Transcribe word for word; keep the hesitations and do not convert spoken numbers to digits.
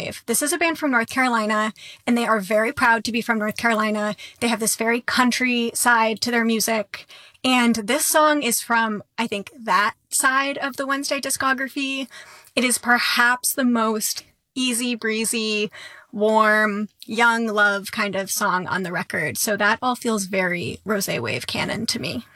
Wave. This is a band from North Carolina, and they are very proud to be from North Carolina. They have this very country side to their music. And this song is from, I think, that side of the Wednesday discography. It is perhaps the most easy breezy, warm, young love kind of song on the record. So that all feels very Rosé Wave canon to me.